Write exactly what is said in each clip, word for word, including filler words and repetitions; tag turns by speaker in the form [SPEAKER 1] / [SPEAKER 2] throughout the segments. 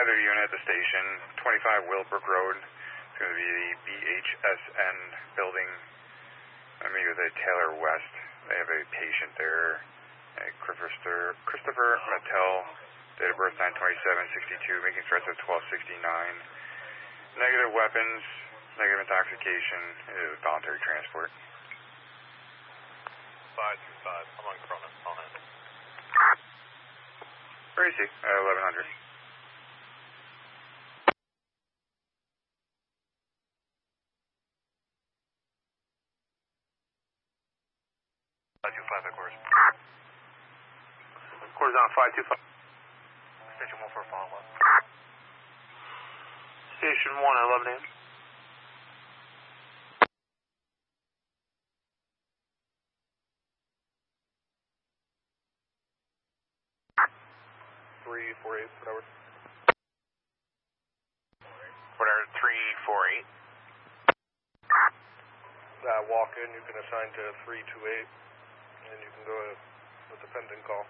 [SPEAKER 1] either unit at the station, twenty-five Willbrook Road. It's going to be the B H S N building. I'm meeting with a Taylor West. They have a patient there, a Christopher, Christopher Mattel, date of birth nine twenty-seven sixty-two, making threats at twelve sixty-nine. Negative weapons, negative intoxication, it is voluntary transport.
[SPEAKER 2] five two five, I'm on Cronus, I'll handle.
[SPEAKER 1] Where is he? Uh, eleven hundred.
[SPEAKER 2] five two five, of course.
[SPEAKER 3] Course on five two five.
[SPEAKER 2] Station one for a follow-up.
[SPEAKER 3] Station one at eleven A M.
[SPEAKER 2] three four eight, whatever.
[SPEAKER 3] Whatever, three four eight.
[SPEAKER 2] Uh, walk in, you can assign to three two eight, and you can go with the pending call.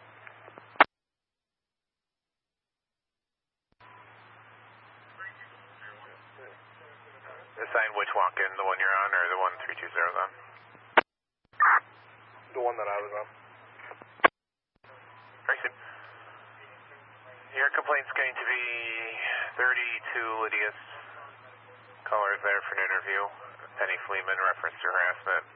[SPEAKER 3] Assign which walk-in, the one you're on or the one three two zero's on?
[SPEAKER 2] The one that I was on.
[SPEAKER 3] Right. Your complaint's going to be thirty-two Lydius. Caller's there for an interview. Penny Fleeman, reference to harassment.